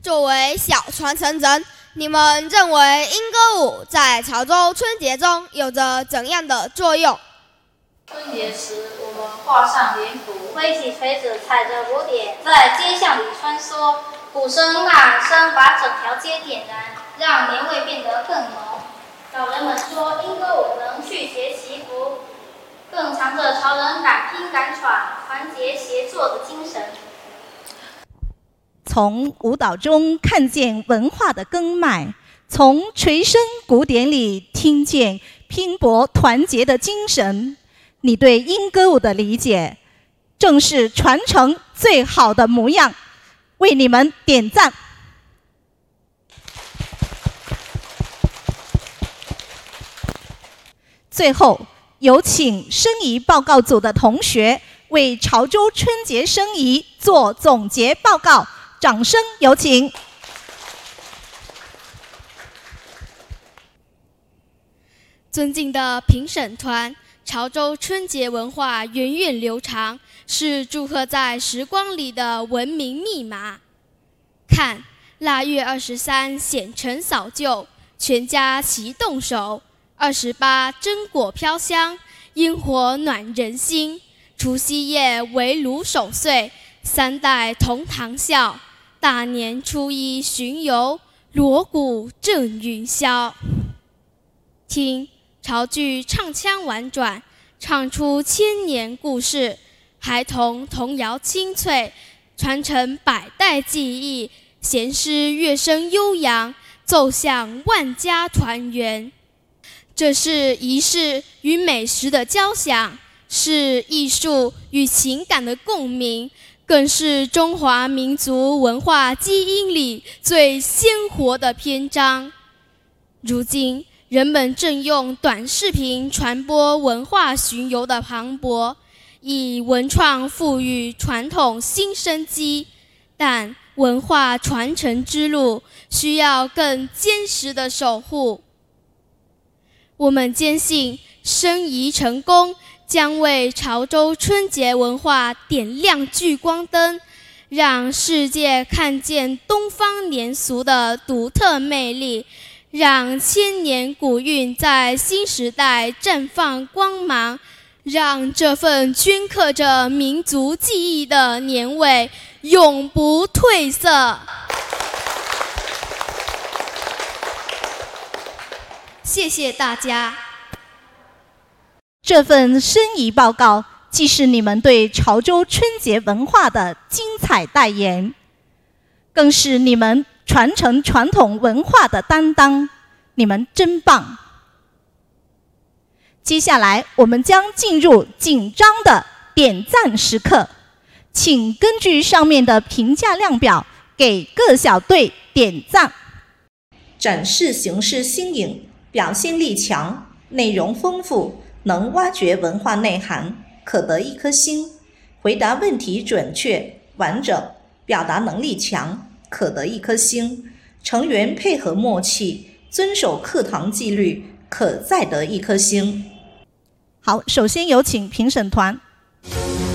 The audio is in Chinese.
作为小传承人，你们认为莺歌舞在潮州春节中有着怎样的作用？ 春节时，我们画上脸谱，挥起锤子，踩着鼓点，在街巷里穿梭，鼓声、呐喊声把整条街点燃，让年味变得更浓。老人们说，莺歌舞能驱邪祈福，更藏着潮人敢拼敢闯、团结协作的精神。 从舞蹈中看见文化的根脉，从锤声鼓点里听见拼搏团结的精神。你对莺歌舞的理解，正是传承最好的模样。为你们点赞。最后，有请生仪报告组的同学为潮州春节生仪做总结报告。掌声有请。 尊敬的评审团，潮州春节文化源远流长，是祝贺在时光里的文明密码。看，腊月23显尘扫旧，全家齐动手；28榛果飘香，烟火暖人心；除夕夜围炉守岁，三代同堂笑；大年初一巡游，锣鼓震云霄。听，潮剧唱腔婉转，唱出千年故事；孩童童谣清脆，传承百代记忆；弦诗乐声悠扬，奏响万家团圆。这是仪式与美食的交响，是艺术与情感的共鸣，更是中华民族文化基因里最鲜活的篇章。如今，人们正用短视频传播文化巡游的磅礴，以文创赋予传统新生机，但文化传承之路需要更坚实的守护。我们坚信，生仪成功将为潮州春节文化点亮聚光灯，让世界看见东方年俗的独特魅力，让千年古韵在新时代绽放光芒，让这份镌刻着民族记忆的年味永不褪色。谢谢大家。 这份生仪报告既是你们对潮州春节文化的精彩代言，更是你们传承传统文化的担当。你们真棒！接下来我们将进入紧张的点赞时刻，请根据上面的评价量表给各小队点赞。展示形式新颖，表现力强，内容丰富，能挖掘文化内涵，可得1颗星；回答问题准确完整，表达能力强，可得1颗星；成员配合默契，遵守课堂纪律，可再得1颗星。好，首先有请评审团。